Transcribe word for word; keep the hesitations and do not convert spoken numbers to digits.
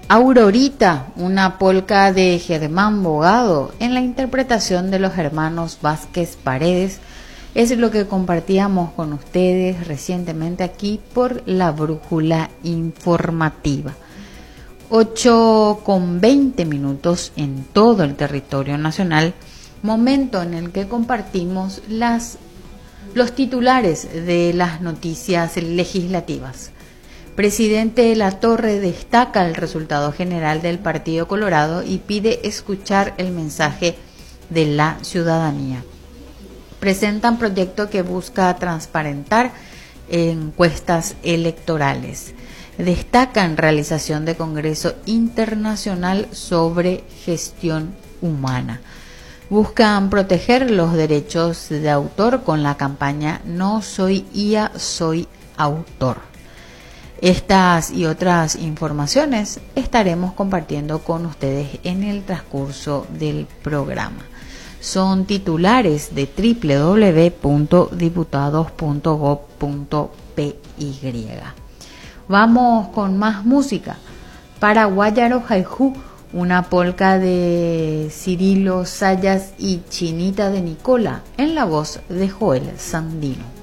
Aurorita, una polca de Germán Bogado, en la interpretación de los hermanos Vázquez Paredes, es lo que compartíamos con ustedes recientemente aquí por la brújula informativa. ocho con veinte minutos en todo el territorio nacional, momento en el que compartimos las, los titulares de las noticias legislativas. Presidente Latorre destaca el resultado general del Partido Colorado y pide escuchar el mensaje de la ciudadanía. Presentan proyecto que busca transparentar encuestas electorales. Destacan realización de Congreso Internacional sobre Gestión Humana. Buscan proteger los derechos de autor con la campaña No soy I A, soy autor. Estas y otras informaciones estaremos compartiendo con ustedes en el transcurso del programa. Son titulares de doble u doble u doble u punto diputados punto gob punto pe y. Vamos con más música. Para Guayaro Jaijú, una polca de Cirilo Sayas y Chinita de Nicola, en la voz de Joel Sandino.